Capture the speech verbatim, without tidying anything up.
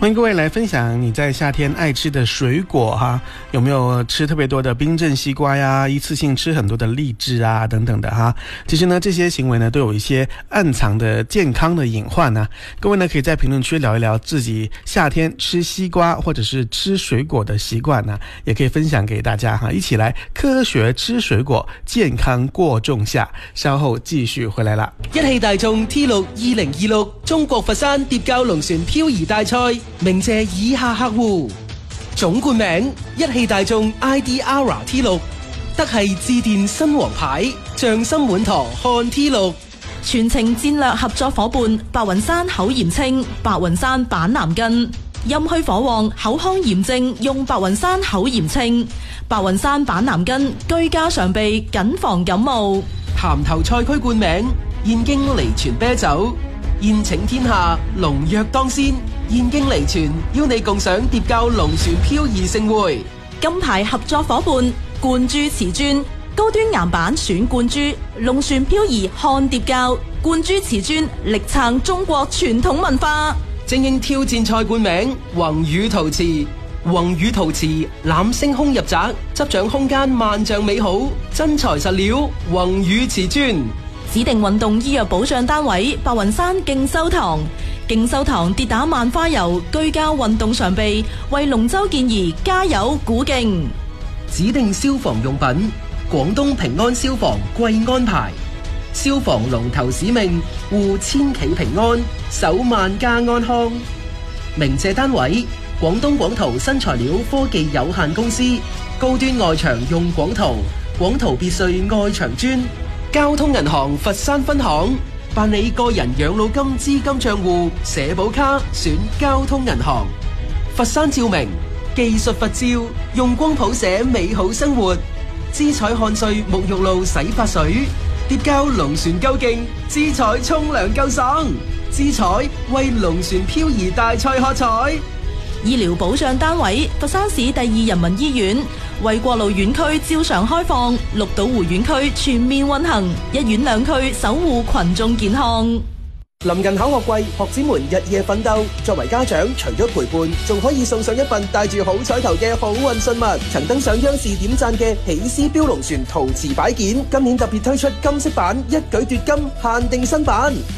欢迎各位来分享你在夏天爱吃的水果哈，有没有吃特别多的冰镇西瓜呀，一次性吃很多的荔枝啊等等的哈。其实呢，这些行为呢都有一些暗藏的健康的隐患啊。各位呢可以在评论区聊一聊自己夏天吃西瓜或者是吃水果的习惯呢，也可以分享给大家哈，一起来科学吃水果，健康过仲夏。稍後繼續回來啦。 一汽大眾 T 六二零二六中國佛山疊滘龍船漂移大賽，鳴謝以下客戶：總冠名一汽大眾 I D R T 六，德系致電新王牌，匠心滿堂看 T 六。 全程戰略合作伙伴白雲山口炎清，白雲山板藍根，陰虛火旺口腔炎症用白雲山口炎清，白雲山板藍根居家常備，謹防感冒。 鹹頭賽區冠名燕京梨泉啤酒，宴請天下龍躍當先，燕京梨泉邀你共賞疊滘龍船漂移盛會。 金牌合作伙伴冠珠瓷磚，高端岩板選冠珠，龍船漂移看疊滘，冠珠瓷磚力撐中國傳統文化。 精英挑戰賽冠名宏宇陶瓷，宏宇陶瓷攬星空入宅，執掌空間萬丈美好，真材實料宏宇瓷磚。 指定運動醫藥保障單位白雲山勁修堂，勁修堂跌打萬花油居家運動常備，為龍舟健兒加油鼓勁。 指定消防用品廣東平安消防貴安牌，消防龍頭使命護千企平安，守萬家安康。鳴謝單位廣東廣圖新材料科技有限公司，高端外牆用廣圖，廣圖別墅外牆磚。交通銀行佛山分行，辦理個人養老金資金賬戶社保卡選交通銀行。佛山照明技術佛照，用光譜寫美好生活。姿彩漢萃沐浴露洗髮水，疊滘龍船夠勁，姿彩沖涼夠爽，姿彩為龍船漂移大賽喝彩。 醫療保障單位佛山市第二人民醫院，為國路院區照常開放，綠島湖院區全面運行，一院兩區守護群眾健康。 臨近考學季，學子們日夜奮鬥。作為家長，除咗陪伴，仲可以送上一份帶住好彩頭嘅好運信物。曾登上央視點讚嘅喜思標龍船陶瓷擺件，今年特別推出金色版，一舉奪金限定新版。